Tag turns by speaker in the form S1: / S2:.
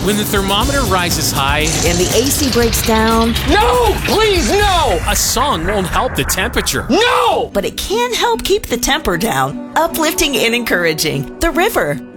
S1: When the thermometer rises high
S2: and the AC breaks down.
S3: No! Please, no!
S1: a song won't help the temperature.
S3: No!
S2: But it can help keep the temper down. Uplifting and encouraging. The River.